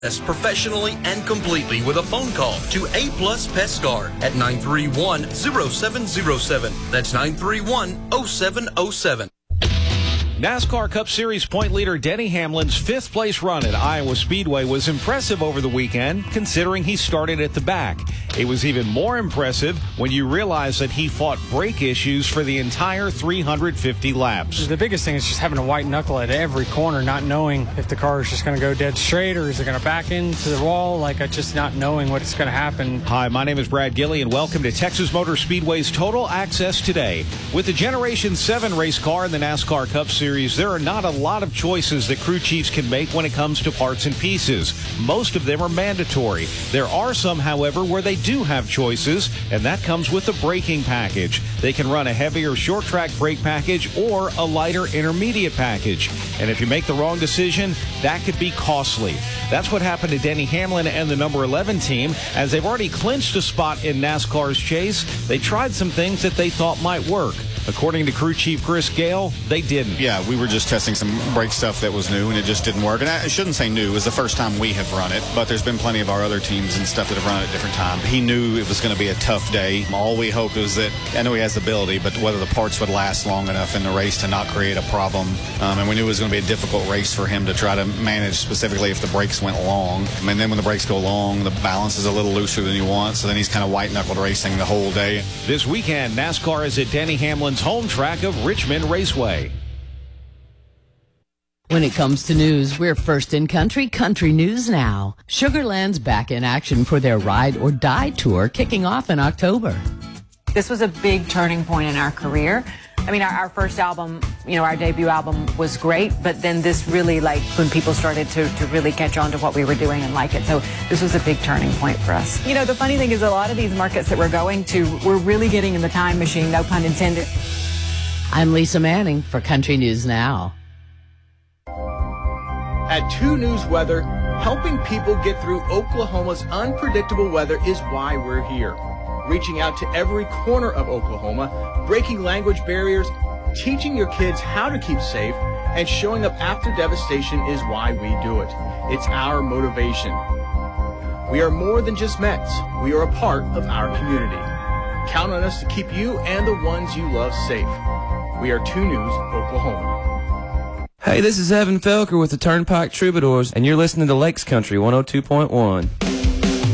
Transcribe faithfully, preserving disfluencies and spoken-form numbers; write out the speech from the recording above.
professionally and completely with a phone call to A Plus Pest Guard at nine three one, zero seven zero seven. That's nine three one, zero seven zero seven. NASCAR Cup Series point leader Denny Hamlin's fifth place run at Iowa Speedway was impressive over the weekend, considering he started at the back. It was even more impressive when you realize that he fought brake issues for the entire three hundred fifty laps. The biggest thing is just having a white knuckle at every corner, not knowing if the car is just going to go dead straight or is it going to back into the wall, like just not knowing what's going to happen. Hi, my name is Brad Gilley, and welcome to Texas Motor Speedway's Total Access Today. With the Generation seven race car in the NASCAR Cup Series, there are not a lot of choices that crew chiefs can make when it comes to parts and pieces. Most of them are mandatory. There are some, however, where they do have choices, and that comes with the braking package. They can run a heavier short track brake package or a lighter intermediate package. And if you make the wrong decision, that could be costly. That's what happened to Denny Hamlin and the number eleven team. As they've already clinched a spot in NASCAR's chase, they tried some things that they thought might work. According to crew chief Chris Gale, they didn't. Yeah, we were just testing some brake stuff that was new, and it just didn't work. And I shouldn't say new. It was the first time we have run it, but there's been plenty of our other teams and stuff that have run it at different times. He knew it was going to be a tough day. All we hoped was that, I know he has the ability, but whether the parts would last long enough in the race to not create a problem. Um, and we knew it was going to be a difficult race for him to try to manage, specifically if the brakes went long. And then when the brakes go long, the balance is a little looser than you want, so then he's kind of white-knuckled racing the whole day. This weekend, NASCAR is at Denny Hamlin's home track of Richmond Raceway. When it comes to news, we're first in country, Country News Now. Sugarland's back in action for their Ride or Die tour, kicking off in October. This was a big turning point in our career. I mean, our, our first album, you know, our debut album was great, but then this really, like, when people started to, to really catch on to what we were doing and like it. So this was a big turning point for us. You know, the funny thing is a lot of these markets that we're going to, we're really getting in the time machine, no pun intended. I'm Lisa Manning for Country News Now. At two News Weather, helping people get through Oklahoma's unpredictable weather is why we're here. Reaching out to every corner of Oklahoma, breaking language barriers, teaching your kids how to keep safe, and showing up after devastation is why we do it. It's our motivation. We are more than just Mets. We are a part of our community. Count on us to keep you and the ones you love safe. We are two News Oklahoma. Hey, this is Evan Felker with the Turnpike Troubadours, and you're listening to Lakes Country one oh two point one.